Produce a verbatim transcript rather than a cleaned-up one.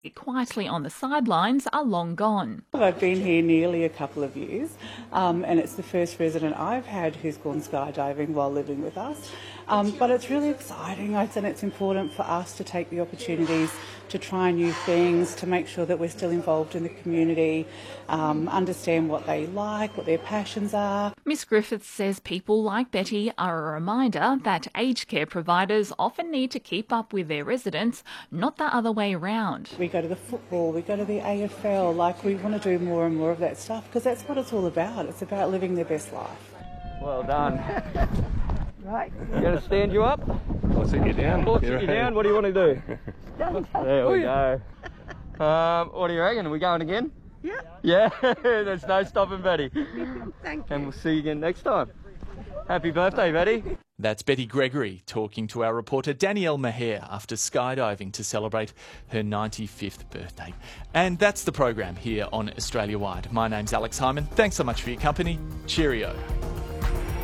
quietly on the sidelines are long gone. I've been here nearly a couple of years, um, and it's the first resident I've had who's gone skydiving while living with us. Um, but it's really exciting. I think it's important for us to take the opportunities to try new things, to make sure that we're still involved in the community, um, understand what they like, what their passions are. Miss Griffiths says people like Betty are a reminder that aged care providers often need to keep up with their residents, not the other way around. We go to the football, we go to the A F L, like we want to do more and more of that stuff because that's what it's all about. It's about living their best life. Well done. Right. You going to stand you up? I'll sit you down. I'll sit you down. What do you want to do? There we go. Um, what do you reckon? Are we going again? Yeah. Yeah? There's no stopping Betty. Thank you. And we'll see you again next time. Happy birthday, Betty. That's Betty Gregory talking to our reporter Danielle Maher after skydiving to celebrate her ninety-fifth birthday. And that's the program here on Australia Wide. My name's Alex Hyman. Thanks so much for your company. Cheerio.